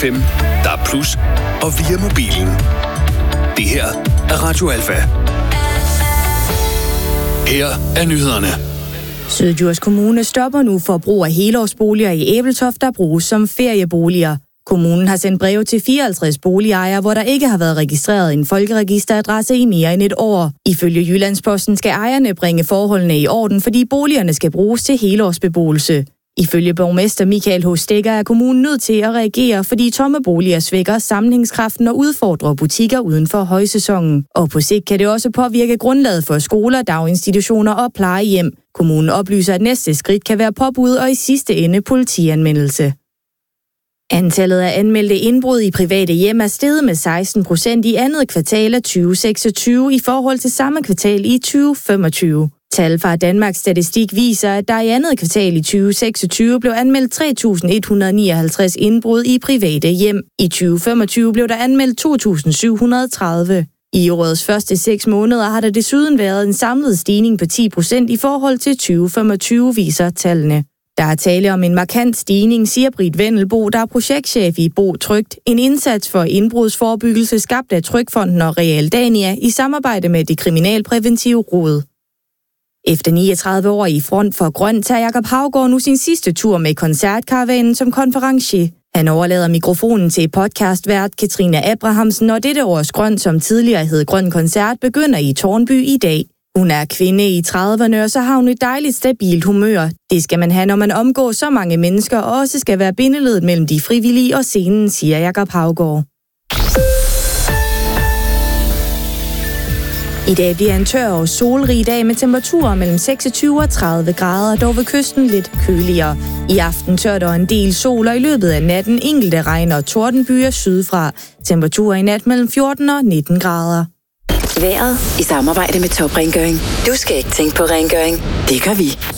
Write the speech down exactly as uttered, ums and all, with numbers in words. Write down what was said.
F M, D A B plus, og via mobilen. Det her er Radio Alfa. Her er nyhederne. Syddjurs Kommune stopper nu for brug af helårsboliger i Ebeltoft, der bruges som ferieboliger. Kommunen har sendt breve til fireoghalvtreds boligejere, hvor der ikke har været registreret en folkeregisteradresse i mere end et år. Ifølge Jyllandsposten skal ejerne bringe forholdene i orden, fordi boligerne skal bruges til helårsbeboelse. Ifølge borgmester Michael H. Stegger er kommunen nødt til at reagere, fordi tomme boliger svækker sammenhængskraften og udfordrer butikker uden for højsæsonen. Og på sigt kan det også påvirke grundlaget for skoler, daginstitutioner og plejehjem. Kommunen oplyser, at næste skridt kan være påbud og i sidste ende politianmeldelse. Antallet af anmeldte indbrud i private hjem er steget med seksten procent i andet kvartal af tyve seksogtyve i forhold til samme kvartal i tyve femogtyve. Tal fra Danmarks Statistik viser, at der i andet kvartal i tyve seksogtyve blev anmeldt tre tusind et hundrede nioghalvtreds indbrud i private hjem. I tyve femogtyve blev der anmeldt to tusind syv hundrede tredive. I årets første seks måneder har der desuden været en samlet stigning på ti procent i forhold til tyve femogtyve, viser tallene. Der er tale om en markant stigning, siger Britt Vendelbo, der er projektchef i Bo Trygt, en indsats for indbrudsforebyggelse skabt af Trygfonden og Realdania i samarbejde med Det Kriminalpræventive Råd. Efter niogtredive år i front for grøn, tager Jakob Haugaard nu sin sidste tur med koncertkaravanen som konferencier. Han overlader mikrofonen til podcastvært Katrine Abrahamsen, og dette års grøn, som tidligere hed Grøn Koncert, begynder i Tårnby i dag. Hun er kvinde i trediverne, og så har hun et dejligt stabilt humør. Det skal man have, når man omgår så mange mennesker, og også skal være bindeledet mellem de frivillige og scenen, siger Jakob Haugaard. I dag bliver en tør og solrig dag med temperaturer mellem seksogtyve og tredive grader, dog ved kysten lidt køligere. I aften tør der en del sol, og i løbet af natten enkelte regn- og tordenbyer sydfra. Temperaturer i nat mellem fjorten og nitten grader. Vejret i samarbejde med Top Rengøring. Du skal ikke tænke på rengøring. Det gør vi.